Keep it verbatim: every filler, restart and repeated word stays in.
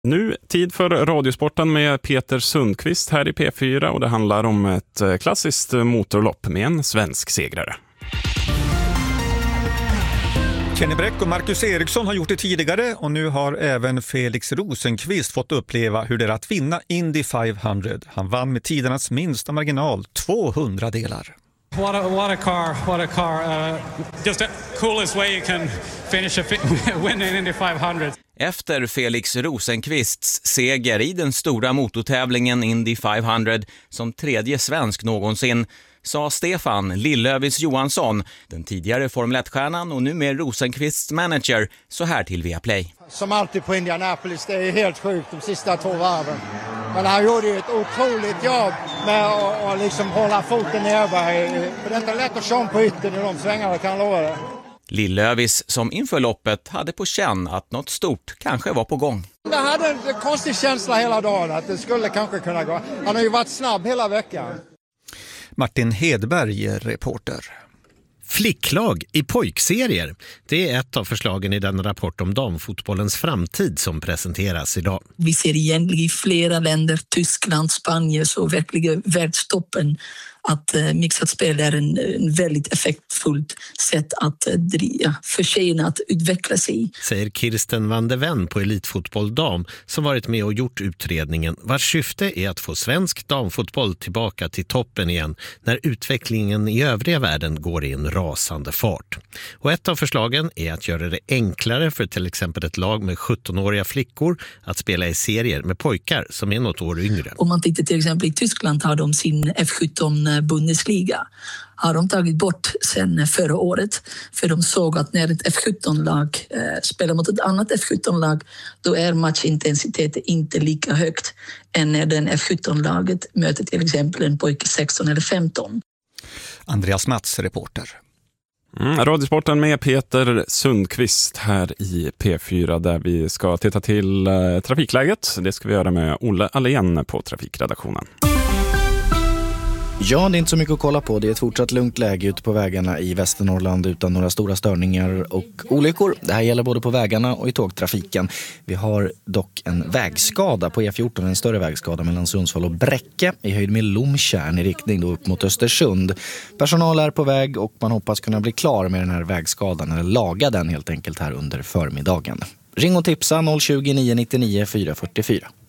Nu tid för Radiosporten med Peter Sundqvist här i P fyra och det handlar om ett klassiskt motorlopp med en svensk segrare. Kenny Bräck och Marcus Eriksson har gjort det tidigare och nu har även Felix Rosenqvist fått uppleva hur det är att vinna Indy femhundra. Han vann med tidernas minsta marginal, tvåhundra delar. What a, what a car, what a car. Uh, just the coolest way you can finish a win in Indy femhundra. Efter Felix Rosenqvists seger i den stora motortävlingen Indy femhundra som tredje svensk någonsin sa Stefan Lillövis Johansson, den tidigare Formel ett-stjärnan och nu med Rosenqvists manager, så här till Viaplay. Som alltid på Indianapolis, det är helt sjukt de sista två varven. Men han gjorde ju ett otroligt jobb med att, att liksom hålla foten nere. För det är inte lätt att köra på ytten i de svängarna, kan jag lova det. Lillövis som inför loppet hade på känn att något stort kanske var på gång. Jag hade en konstig känsla hela dagen att det skulle kanske kunna gå. Han har ju varit snabb hela veckan. Martin Hedberg, reporter. Flicklag i pojkserier. Det är ett av förslagen i den rapport om damfotbollens framtid som presenteras idag. Vi ser egentligen i flera länder, Tyskland, Spanien, så verkligen världstoppen att uh, mixat spel är en, en väldigt effektfullt sätt att uh, driva för tjejerna att utveckla sig. Säger Kirsten van der Ven på Elitfotboll Dam som varit med och gjort utredningen vars syfte är att få svensk damfotboll tillbaka till toppen igen när utvecklingen i övriga världen går i en rasande fart. Och ett av förslagen är att göra det enklare för till exempel ett lag med sjuttonåriga flickor att spela i serier med pojkar som är något år yngre. Om man tittar till exempel i Tyskland har de sin F sjutton Bundesliga har de tagit bort sen förra året för de såg att när ett F sjutton-lag eh, spelar mot ett annat F sjutton-lag då är matchintensiteten inte lika högt än när den F sjutton-laget möter till exempel en pojke sexton eller femton. Andreas Mats, reporter. Mm, Radiosporten med Peter Sundqvist här i P fyra där vi ska titta till eh, trafikläget. Det ska vi göra med Olle Allén på trafikredaktionen. Ja, det är inte så mycket att kolla på. Det är ett fortsatt lugnt läge ute på vägarna i Västernorrland utan några stora störningar och olyckor. Det här gäller både på vägarna och i tågtrafiken. Vi har dock en vägskada på E fjorton, en större vägskada mellan Sundsvall och Bräcke i höjd med Lomtjärn i riktning då upp mot Östersund. Personal är på väg och man hoppas kunna bli klar med den här vägskadan eller laga den helt enkelt här under förmiddagen. Ring och tipsa noll tjugo, nio nio nio, fyra fyra fyra.